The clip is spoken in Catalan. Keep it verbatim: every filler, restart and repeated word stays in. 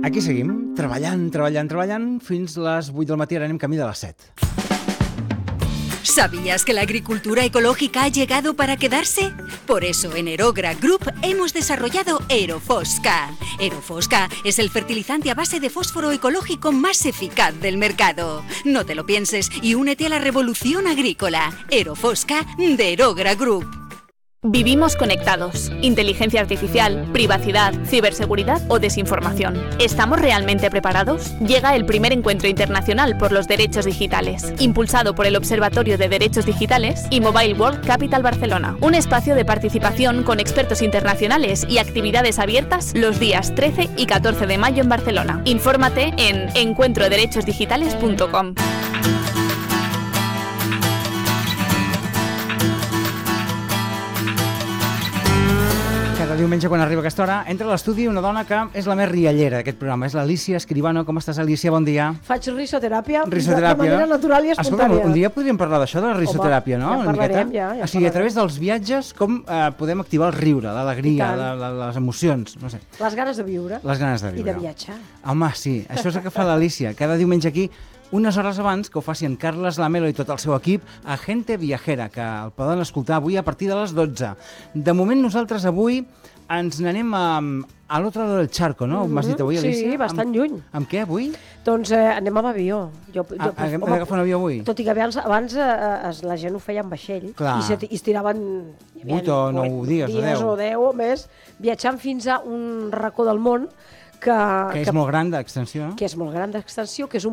Aquí seguim, treballant, treballant, treballant, fins les vuit del matí, ara anem camí de les set. ¿Sabías que la agricultura ecológica ha llegado para quedarse? Por eso en Aerogra Group hemos desarrollado Aerofosca. Aerofosca es el fertilizante a base de fósforo ecológico más eficaz del mercado. No te lo pienses y únete a la revolución agrícola. Aerofosca de Aerogra Group. Vivimos conectados. Inteligencia artificial, privacidad, ciberseguridad o desinformación. ¿Estamos realmente preparados? Llega el primer encuentro internacional por los derechos digitales, impulsado por el Observatorio de Derechos Digitales y Mobile World Capital Barcelona. Un espacio de participación con expertos internacionales y actividades abiertas los días trece y catorce de mayo en Barcelona. Infórmate en encuentro derechos digitales punto com. Cada diumenge, quan arriba aquesta hora, entra a l'estudi una dona que és la més riallera d'aquest programa. És l'Alícia Escribano. Com estàs, Alícia? Bon dia. Faig risoteràpia, risoteràpia de manera natural i espontània. Escolta, un dia podríem parlar d'això, de la risoteràpia, no? Ja parlarem, ja. ja o sigui, a través dels viatges, com eh, podem activar el riure, l'alegria, la, la, les emocions, no sé. Les ganes de viure. Les ganes de viure. I de viatjar. Home, sí. Això és el que fa l'Alícia. Cada diumenge aquí, unes hores abans que ho faci en Carles Lamelo i tot el seu equip, a Gente Viajera, que el poden escoltar avui a partir de les dotze. De moment, nosaltres avui ens n'anem a, a l'altre lado del charco, no? Mm-hmm. M'has dit avui, Alícia? Sí, bastant amb, lluny. Amb què, avui? Doncs eh, anem amb avió. Jo, jo, ah, hem d'agafar un avió avui? Tot i que abans, abans eh, es, la gent ho feia amb vaixell. Clar. I, se, i es tiraven vuit o nou dies, o deu. o deu o més, viatjant fins a un racó del món que, que és que, molt gran d'extensió. Que és molt gran d'extensió, que és un